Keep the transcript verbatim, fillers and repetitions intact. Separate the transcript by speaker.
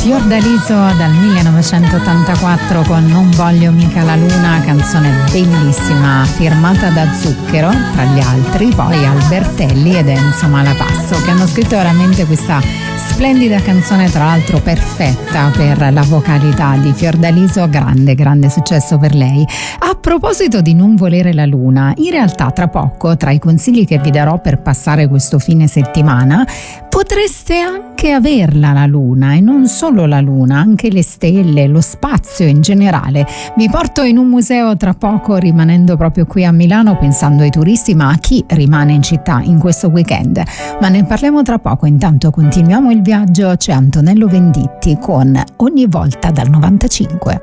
Speaker 1: Fiordaliso dal millenovecentottantaquattro con Non voglio mica la luna, canzone bellissima firmata da Zucchero tra gli altri, poi Albertelli ed Enzo Malapasso, che hanno scritto veramente questa splendida canzone, tra l'altro perfetta per la vocalità di Fiordaliso. Grande, grande successo per lei. A proposito di non volere la luna, in realtà tra poco, tra i consigli che vi darò per passare questo fine settimana, potreste anche averla la luna, e non solo la luna, anche le stelle, lo spazio in generale. Vi porto in un museo tra poco, rimanendo proprio qui a Milano, pensando ai turisti, ma a chi rimane in città in questo weekend. Ma ne parliamo tra poco. Intanto continuiamo il viaggio, c'è Antonello Venditti con Ogni volta dal novantacinque.